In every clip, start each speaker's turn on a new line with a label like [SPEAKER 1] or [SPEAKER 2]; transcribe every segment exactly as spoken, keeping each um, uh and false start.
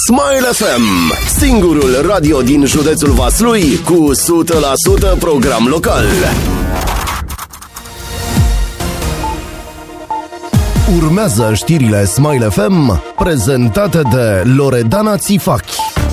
[SPEAKER 1] Smile F M, singurul radio din județul Vaslui cu o sută la sută program local. Urmează știrile Smile F M, prezentate de Loredana Țifachi.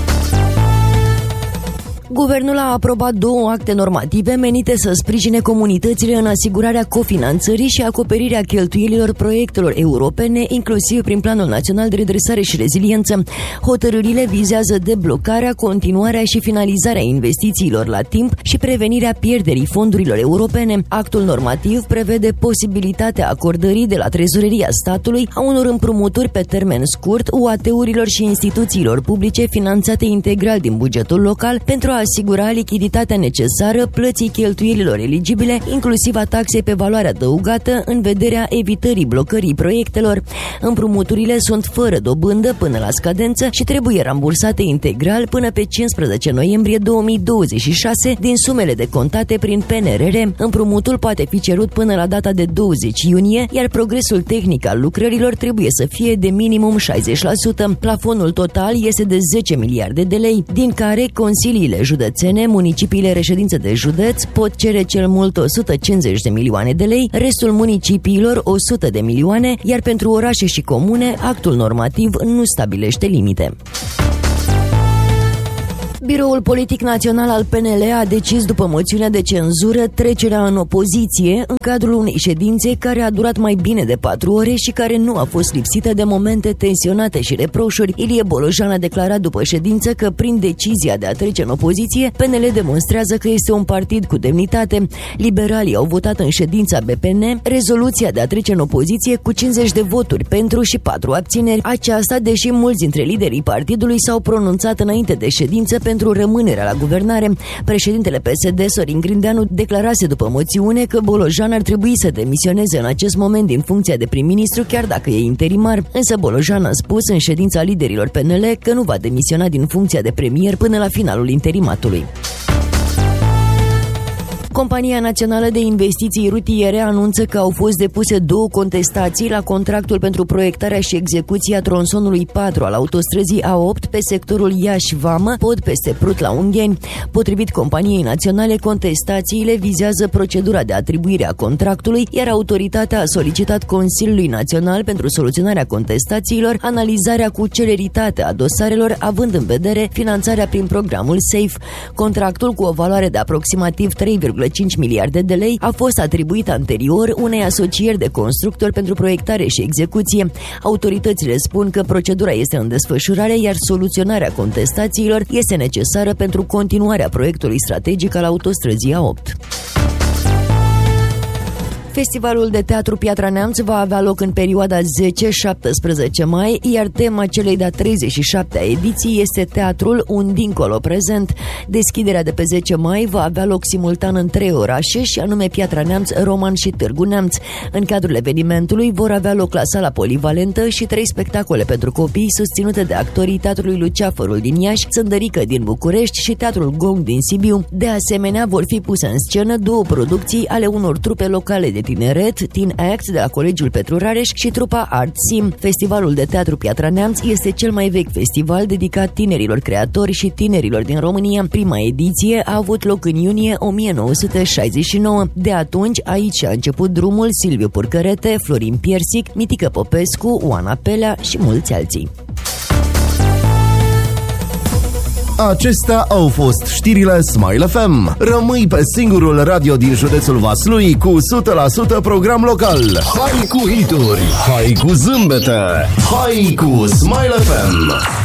[SPEAKER 2] Guvernul a aprobat două acte normative menite să sprijine comunitățile în asigurarea cofinanțării și acoperirea cheltuielilor proiectelor europene, inclusiv prin Planul Național de Redresare și Reziliență. Hotărârile vizează deblocarea, continuarea și finalizarea investițiilor la timp și prevenirea pierderii fondurilor europene. Actul normativ prevede posibilitatea acordării de la Trezoreria statului a unor împrumuturi pe termen scurt U A T-urilor și instituțiilor publice finanțate integral din bugetul local pentru a asigura lichiditatea necesară plății cheltuielilor eligibile, inclusiv a taxei pe valoare adăugată, în vederea evitării blocării proiectelor. Împrumuturile sunt fără dobândă până la scadență și trebuie rambursate integral până pe cincisprezece noiembrie două mii douăzeci și șase din sumele decontate prin P N R R. Împrumutul poate fi cerut până la data de douăzeci iunie, iar progresul tehnic al lucrărilor trebuie să fie de minimum șaizeci la sută. Plafonul total este de zece miliarde de lei, din care consiliile județene, municipiile reședințe de județ pot cere cel mult o sută cincizeci de milioane de lei, restul municipiilor o sută de milioane, iar pentru orașe și comune, actul normativ nu stabilește limite. Biroul Politic Național al P N L a decis, după moțiunea de cenzură, trecerea în opoziție în cadrul unei ședințe care a durat mai bine de patru ore și care nu a fost lipsită de momente tensionate și reproșuri. Ilie Bolojan a declarat după ședință că, prin decizia de a trece în opoziție, P N L demonstrează că este un partid cu demnitate. Liberalii au votat în ședința B P N rezoluția de a trece în opoziție cu cincizeci de voturi pentru și patru abțineri. Aceasta, deși mulți dintre liderii partidului s-au pronunțat înainte de ședință pentru rămânerea la guvernare. Președintele P S D, Sorin Grindeanu, declarase după moțiune că Bolojan ar trebui să demisioneze în acest moment din funcția de prim-ministru, chiar dacă e interimar. Însă Bolojan a spus în ședința liderilor P N L că nu va demisiona din funcția de premier până la finalul interimatului. Compania Națională de Investiții Rutiere anunță că au fost depuse două contestații la contractul pentru proiectarea și execuția tronsonului patru al autostrăzii A opt pe sectorul Iași-Vamă, Pod peste Prut la Ungheni. Potrivit companiei naționale, contestațiile vizează procedura de atribuire a contractului, iar autoritatea a solicitat Consiliului Național pentru soluționarea contestațiilor analizarea cu celeritate a dosarelor, având în vedere finanțarea prin programul SAFE. Contractul, cu o valoare de aproximativ trei virgulă cinci miliarde de lei, a fost atribuit anterior unei asocieri de constructori pentru proiectare și execuție. Autoritățile spun că procedura este în desfășurare, iar soluționarea contestațiilor este necesară pentru continuarea proiectului strategic al autostrăzii A opt. Festivalul de teatru Piatra Neamț va avea loc în perioada zece șaptesprezece mai, iar tema celei de-a treizeci și șaptea ediții este teatrul Un dincolo prezent. Deschiderea de pe zece mai va avea loc simultan în trei orașe, și anume Piatra Neamț, Roman și Târgu Neamț. În cadrul evenimentului vor avea loc la Sala Polivalentă și trei spectacole pentru copii susținute de actorii Teatrului Luceafărul din Iași, Țândărică din București și Teatrul Gong din Sibiu. De asemenea, vor fi puse în scenă două producții ale unor trupe locale de tineret, Teen Act de la Colegiul Petru Rareș și trupa Art Sim. Festivalul de teatru Piatra Neamț este cel mai vechi festival dedicat tinerilor creatori și tinerilor din România. Prima ediție a avut loc în iunie o mie nouă sute șaizeci și nouă. De atunci, aici a început drumul Silviu Purcărete, Florin Piersic, Mitică Popescu, Oana Pelea și mulți alții.
[SPEAKER 1] Acestea au fost știrile Smile F M. Rămâi pe singurul radio din județul Vaslui cu o sută la sută program local. Hai cu hituri, hai cu zâmbete, hai cu Smile F M.